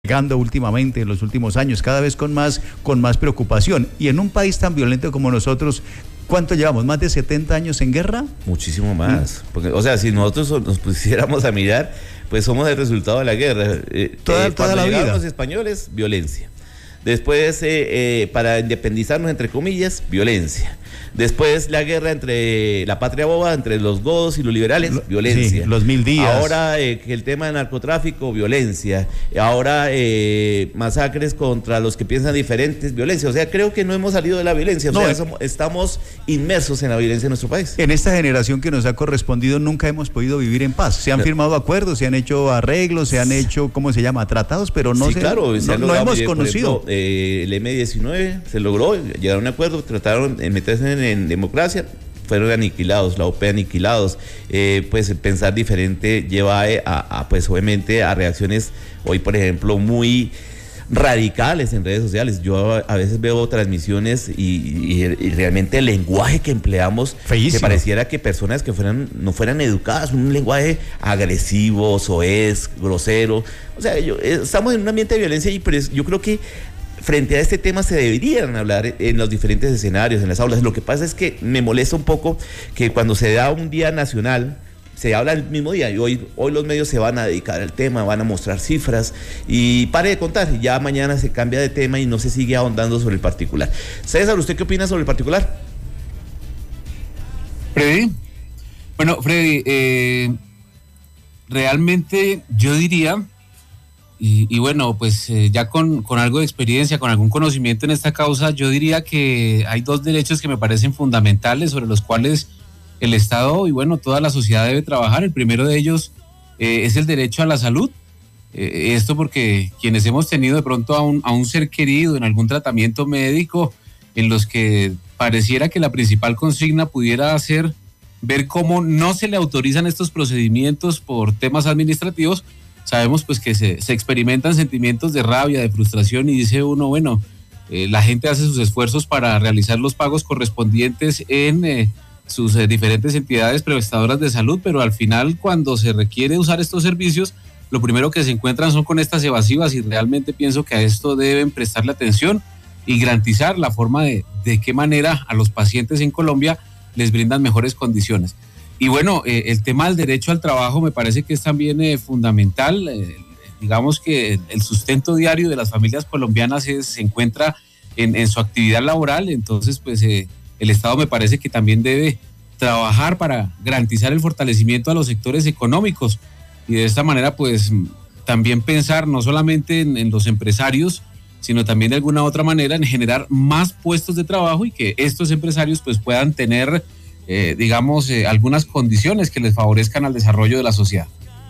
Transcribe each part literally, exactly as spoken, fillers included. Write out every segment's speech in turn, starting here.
agregando últimamente en los últimos años, cada vez con más, con más preocupación. Y en un país tan violento como nosotros, ¿cuánto llevamos? ¿Más de setenta años en guerra? Muchísimo más. Porque, o sea, si nosotros nos pusiéramos a mirar, pues somos el resultado de la guerra. Eh, toda eh, toda la vida. Los españoles, violencia. Después, eh, eh, para independizarnos, entre comillas, violencia. Después, la guerra entre la patria boba, entre los godos y los liberales, Lo, violencia. Sí, los mil días. Ahora, eh, el tema de narcotráfico, violencia. Ahora, eh, masacres contra los que piensan diferentes, violencia. O sea, creo que no hemos salido de la violencia. O no, sea, somos, estamos inmersos en la violencia en nuestro país. En esta generación que nos ha correspondido, nunca hemos podido vivir en paz. Se han firmado acuerdos, se han hecho arreglos, se han hecho, ¿cómo se llama? Tratados, pero no, sí, se, claro, no, se no hemos conocido. Ejemplo, eh, el eme diecinueve se logró, llegaron a un acuerdo, trataron de meterse en, en democracia, fueron aniquilados, la O P aniquilados. Eh, pues pensar diferente lleva a, a, pues obviamente a reacciones hoy, por ejemplo, muy radicales en redes sociales. Yo a, a veces veo transmisiones y, y, y realmente el lenguaje que empleamos, feísimo, que pareciera que personas que fueran no fueran educadas, un lenguaje agresivo, soez, grosero. O sea, yo, estamos en un ambiente de violencia y pues, yo creo que frente a este tema se deberían hablar en los diferentes escenarios, en las aulas. Lo que pasa es que me molesta un poco que cuando se da un día nacional, se habla el mismo día y hoy, hoy los medios se van a dedicar al tema, van a mostrar cifras y pare de contar, y ya mañana se cambia de tema y no se sigue ahondando sobre el particular. César, ¿usted qué opina sobre el particular? Freddy, bueno, Freddy, eh, realmente yo diría... Y, y bueno, pues eh, ya con, con algo de experiencia, con algún conocimiento en esta causa, yo diría que hay dos derechos que me parecen fundamentales sobre los cuales el Estado y bueno, toda la sociedad debe trabajar. El primero de ellos eh, es el derecho a la salud. Eh, esto porque quienes hemos tenido de pronto a un, a un ser querido en algún tratamiento médico en los que pareciera que la principal consigna pudiera ser ver cómo no se le autorizan estos procedimientos por temas administrativos. Sabemos pues que se, se experimentan sentimientos de rabia, de frustración y dice uno, bueno, eh, la gente hace sus esfuerzos para realizar los pagos correspondientes en eh, sus eh, diferentes entidades prestadoras de salud, pero al final cuando se requiere usar estos servicios, lo primero que se encuentran son con estas evasivas y realmente pienso que a esto deben prestarle atención y garantizar la forma de, de qué manera a los pacientes en Colombia les brindan mejores condiciones. Y bueno, eh, el tema del derecho al trabajo me parece que es también eh, fundamental. Eh, digamos que el sustento diario de las familias colombianas es, se encuentra en, en su actividad laboral, entonces pues eh, el Estado me parece que también debe trabajar para garantizar el fortalecimiento a los sectores económicos y de esta manera pues también pensar no solamente en, en los empresarios, sino también de alguna otra manera en generar más puestos de trabajo y que estos empresarios pues puedan tener Eh, digamos, eh, algunas condiciones que les favorezcan al desarrollo de la sociedad.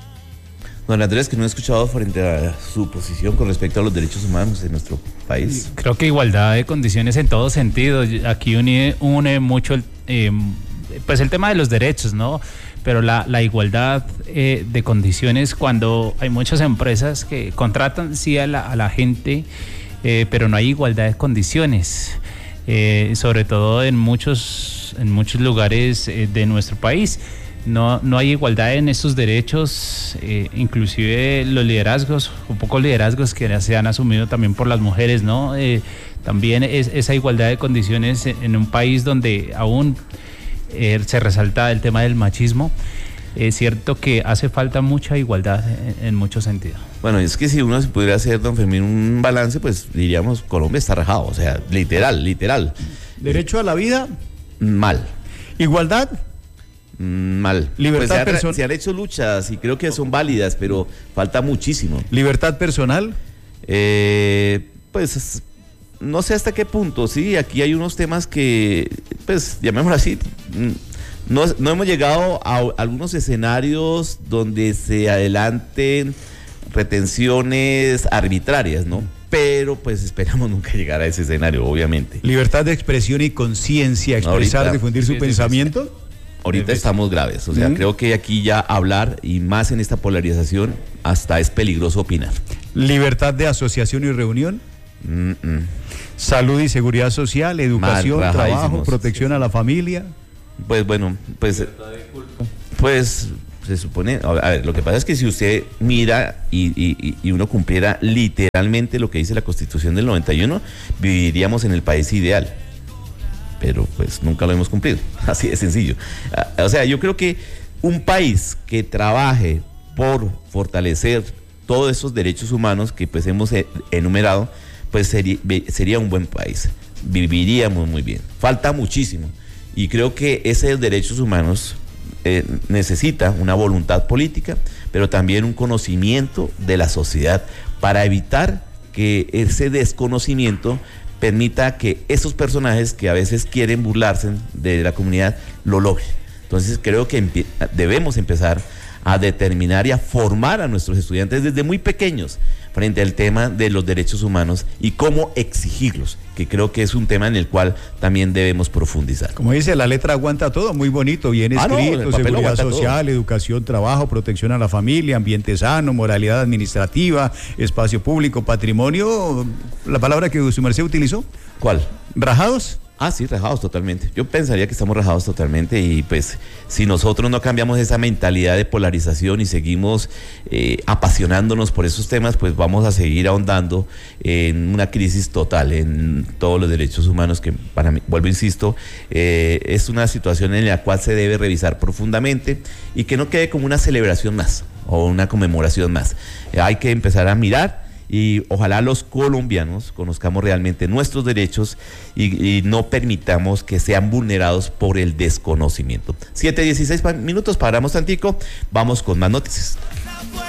Don Andrés, que no he escuchado frente a su posición con respecto a los derechos humanos en nuestro país. Creo que igualdad de condiciones en todo sentido. Aquí une, une mucho el, eh, pues el tema de los derechos, ¿no? Pero la, la igualdad eh, de condiciones cuando hay muchas empresas que contratan sí a la, a la gente, eh, pero no hay igualdad de condiciones. Eh, sobre todo en muchos en muchos lugares eh, de nuestro país no no hay igualdad en estos derechos, eh, inclusive los liderazgos, un poco liderazgos que se han asumido también por las mujeres, no eh, también es esa igualdad de condiciones en, en un país donde aún eh, se resalta el tema del machismo. Es cierto que hace falta mucha igualdad en, en muchos sentidos. Bueno, es que si uno se pudiera hacer, don Fermín, un balance, pues diríamos Colombia está rajado, o sea, literal, literal. Derecho a la vida, mal. Igualdad, mal. Libertad pues personal. Se han hecho luchas y creo que son válidas, pero falta muchísimo. Libertad personal. Eh, pues no sé hasta qué punto, sí, aquí hay unos temas que, pues llamémoslo así, no, no hemos llegado a algunos escenarios donde se adelanten retenciones arbitrarias, ¿no? Pero pues esperamos nunca llegar a ese escenario, obviamente. Libertad de expresión y conciencia, expresar, ahorita, difundir su sí, pensamiento. Sí, sí. Ahorita estamos graves, o sea, ¿Mm? creo que aquí ya hablar y más en esta polarización hasta es peligroso opinar. Libertad de asociación y reunión. Mm -mm. Salud y seguridad social, educación, trabajo, protección sí, a la familia. Pues bueno, pues pues se supone, a ver, lo que pasa es que si usted mira y, y, y uno cumpliera literalmente lo que dice la Constitución del noventa y uno, viviríamos en el país ideal. Pero pues nunca lo hemos cumplido, así de sencillo. O sea, yo creo que un país que trabaje por fortalecer todos esos derechos humanos que pues hemos enumerado, pues sería, sería un buen país, viviríamos muy bien. Falta muchísimo y creo que esos derechos humanos eh, necesita una voluntad política, pero también un conocimiento de la sociedad para evitar que ese desconocimiento permita que esos personajes que a veces quieren burlarse de la comunidad lo logren. Entonces creo que empe- debemos empezar a determinar y a formar a nuestros estudiantes desde muy pequeños frente al tema de los derechos humanos y cómo exigirlos, que creo que es un tema en el cual también debemos profundizar. Como dice, la letra aguanta todo, muy bonito, bien Ah, no, el escrito, papel seguridad aguanta social, todo. educación, trabajo, protección a la familia, ambiente sano, moralidad administrativa, espacio público, patrimonio, la palabra que su merced utilizó, ¿Cuál? ¿rajados? Ah, sí, rajados totalmente. Yo pensaría que estamos rajados totalmente y pues si nosotros no cambiamos esa mentalidad de polarización y seguimos eh, apasionándonos por esos temas, pues vamos a seguir ahondando en una crisis total en todos los derechos humanos que para mí, vuelvo insisto, eh, es una situación en la cual se debe revisar profundamente y que no quede como una celebración más o una conmemoración más. Eh, hay que empezar a mirar y ojalá los colombianos conozcamos realmente nuestros derechos y, y no permitamos que sean vulnerados por el desconocimiento. siete dieciséis minutos, paramos tantico, vamos con más noticias.